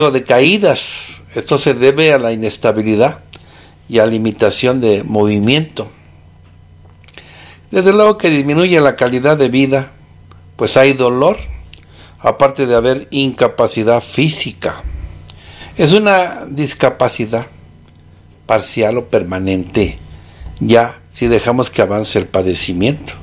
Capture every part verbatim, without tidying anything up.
de caídas. Esto se debe a la inestabilidad y a limitación de movimiento. Desde luego que disminuye la calidad de vida, pues hay dolor, aparte de haber incapacidad física. Es una discapacidad parcial o permanente, ya si dejamos que avance el padecimiento.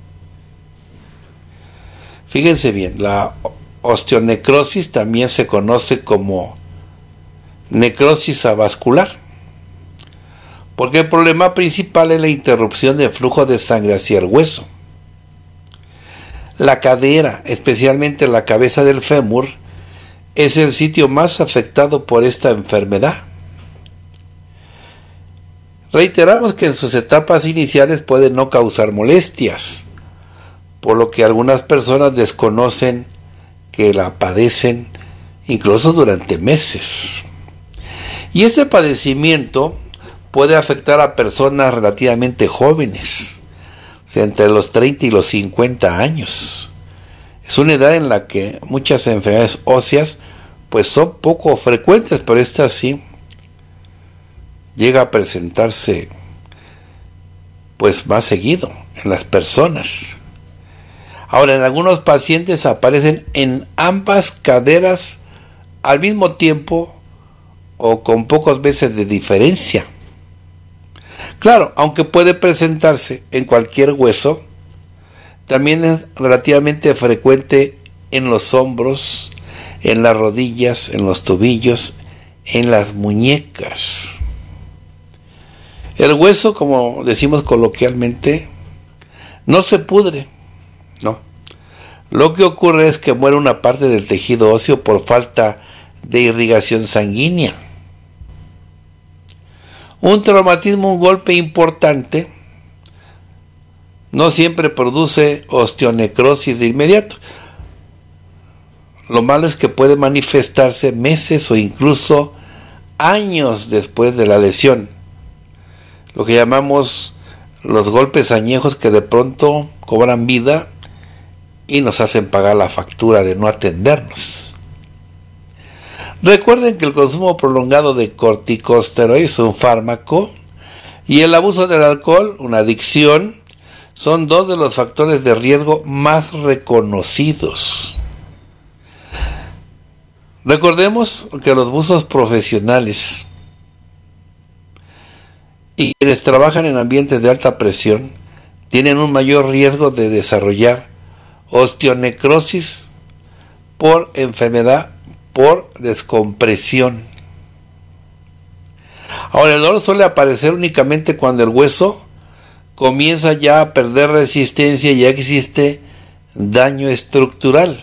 Fíjense bien, la osteonecrosis también se conoce como necrosis avascular, porque el problema principal es la interrupción del flujo de sangre hacia el hueso. La cadera, especialmente la cabeza del fémur, es el sitio más afectado por esta enfermedad. Reiteramos que en sus etapas iniciales puede no causar molestias, por lo que algunas personas desconocen que la padecen incluso durante meses. Y ese padecimiento puede afectar a personas relativamente jóvenes, o sea, entre los treinta y los cincuenta años. Es una edad en la que muchas enfermedades óseas pues son poco frecuentes, pero esta sí llega a presentarse pues más seguido en las personas. Ahora, en algunos pacientes aparecen en ambas caderas al mismo tiempo o con pocos meses de diferencia. Claro, aunque puede presentarse en cualquier hueso, también es relativamente frecuente en los hombros, en las rodillas, en los tobillos, en las muñecas. El hueso, como decimos coloquialmente, no se pudre, no. Lo que ocurre es que muere una parte del tejido óseo por falta de irrigación sanguínea. Un traumatismo, un golpe importante, no siempre produce osteonecrosis de inmediato. Lo malo es que puede manifestarse meses o incluso años después de la lesión. Lo que llamamos los golpes añejos, que de pronto cobran vida y nos hacen pagar la factura de no atendernos. Recuerden que el consumo prolongado de corticosteroides, un fármaco, y el abuso del alcohol, una adicción, son dos de los factores de riesgo más reconocidos. Recordemos que los buzos profesionales y quienes trabajan en ambientes de alta presión tienen un mayor riesgo de desarrollar osteonecrosis por enfermedad por descompresión. Ahora, el dolor suele aparecer únicamente cuando el hueso comienza ya a perder resistencia y ya existe daño estructural.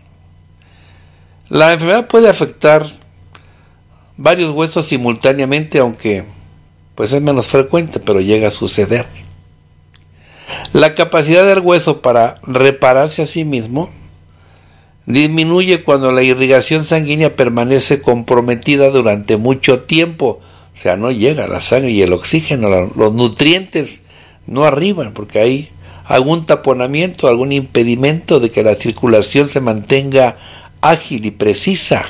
La enfermedad puede afectar varios huesos simultáneamente, aunque pues es menos frecuente, pero llega a suceder. La capacidad del hueso para repararse a sí mismo disminuye cuando la irrigación sanguínea permanece comprometida durante mucho tiempo. O sea, no llega la sangre y el oxígeno, los nutrientes no arriban, porque hay algún taponamiento, algún impedimento de que la circulación se mantenga ágil y precisa.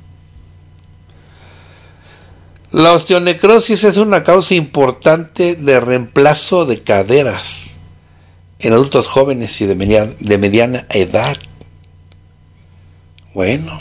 La osteonecrosis es una causa importante de reemplazo de caderas en adultos jóvenes y de mediana, de mediana edad. Bueno,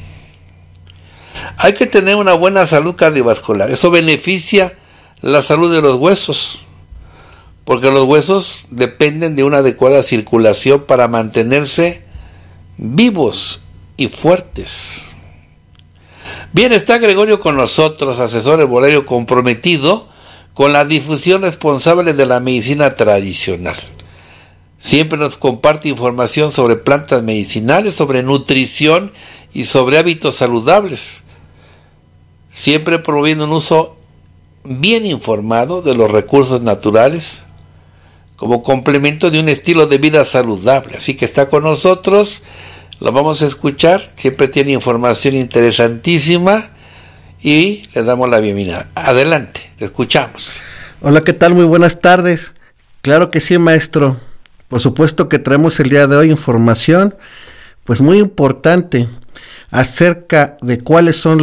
hay que tener una buena salud cardiovascular. Eso beneficia la salud de los huesos, porque los huesos dependen de una adecuada circulación para mantenerse vivos y fuertes. Bien, está Gregorio con nosotros, asesor herbolario comprometido con la difusión responsable de la medicina tradicional. Siempre nos comparte información sobre plantas medicinales, sobre nutrición y sobre hábitos saludables. Siempre promoviendo un uso bien informado de los recursos naturales como complemento de un estilo de vida saludable. Así que está con nosotros, lo vamos a escuchar, siempre tiene información interesantísima y le damos la bienvenida. Adelante, te escuchamos. Hola, ¿qué tal? Muy buenas tardes. Claro que sí, maestro. Por supuesto que traemos el día de hoy información pues muy importante, acerca de cuáles son